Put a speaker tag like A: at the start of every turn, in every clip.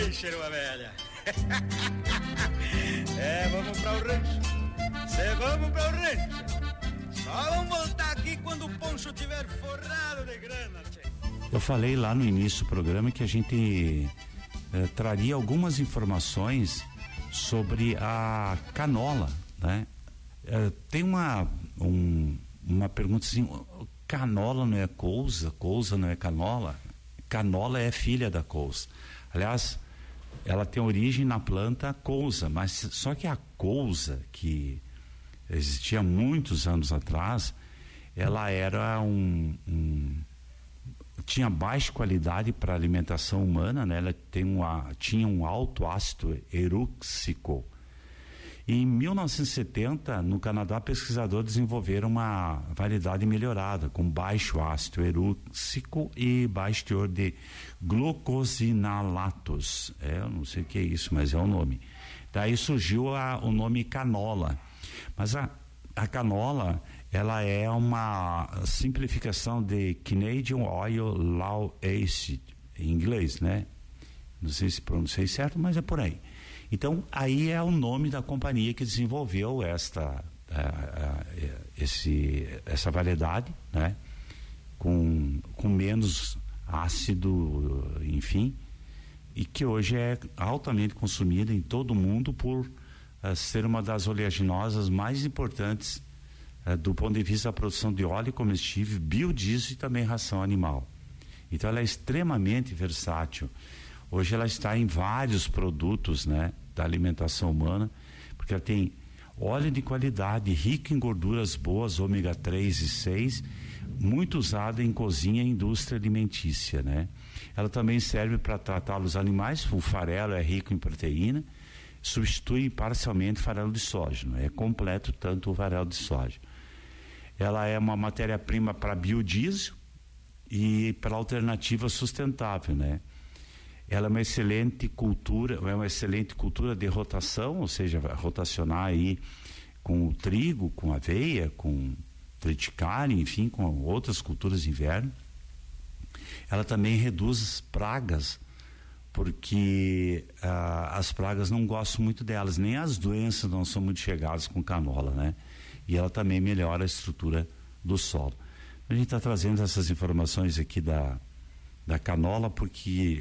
A: Deixa, irmã velha. Vamos para o rancho. Vamos para o rancho. Só vamos voltar aqui quando o poncho tiver forrado de grana, tchê.
B: Eu falei lá no início do programa que a gente traria algumas informações sobre a canola, né? Tem uma pergunta assim: canola não é couza? Couza não é canola? Canola é filha da couza. Aliás, ela tem origem na planta couza, mas só que a couza que existia muitos anos atrás, ela era tinha baixa qualidade para alimentação humana, né? Ela tinha um alto ácido eruxílico. E em 1970, no Canadá, pesquisadores desenvolveram uma variedade melhorada, com baixo ácido eruxílico e baixo teor de glucosinalatos. Eu não sei o que é isso, mas é o nome. Daí surgiu o nome canola. Mas a canola, ela é uma simplificação de Canadian Oil Low Acid, em inglês, né? Não sei se pronunciei certo, mas é por aí. Então, aí é o nome da companhia que desenvolveu essa variedade, né? Com menos ácido, enfim, e que hoje é altamente consumida em todo o mundo por ser uma das oleaginosas mais importantes do ponto de vista da produção de óleo comestível, biodiesel e também ração animal. Então ela é extremamente versátil. Hoje ela está em vários produtos, né, da alimentação humana, porque ela tem óleo de qualidade, rico em gorduras boas, ômega 3 e 6, muito usada em cozinha e indústria alimentícia, né? Ela também serve para tratar os animais. O farelo é rico em proteína, substitui parcialmente farelo de soja, não é completo tanto o farelo de soja. Ela é uma matéria-prima para biodiesel e para alternativa sustentável, né? Ela é uma excelente cultura de rotação, ou seja, vai rotacionar aí com o trigo, com a aveia, com triticária, enfim, com outras culturas de inverno. Ela também reduz pragas, porque as pragas não gostam muito delas, nem as doenças não são muito chegadas com canola, né? E ela também melhora a estrutura do solo. A gente está trazendo essas informações aqui da canola porque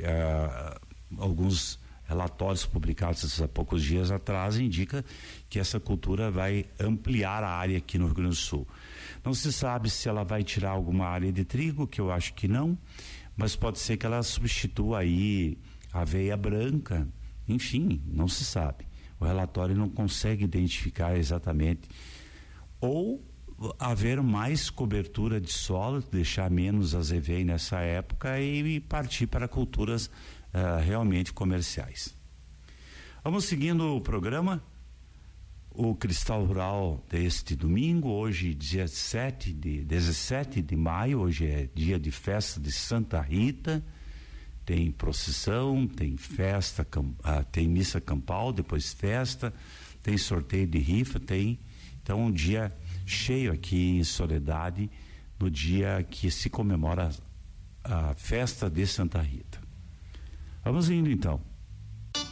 B: alguns relatórios publicados há poucos dias atrás indicam que essa cultura vai ampliar a área aqui no Rio Grande do Sul. Não se sabe se ela vai tirar alguma área de trigo, que eu acho que não, mas pode ser que ela substitua aí a aveia branca, enfim, não se sabe. O relatório não consegue identificar exatamente. Ou haver mais cobertura de solo, deixar menos azevém nessa época e partir para culturas realmente comerciais. Vamos seguindo o programa. O Cristal Rural deste domingo, hoje dia 17 de maio, hoje é dia de festa de Santa Rita. Tem procissão, tem festa, tem missa campal, depois festa, tem sorteio de rifa, então um dia cheio aqui em Soledade, no dia que se comemora a festa de Santa Rita. Vamos indo então.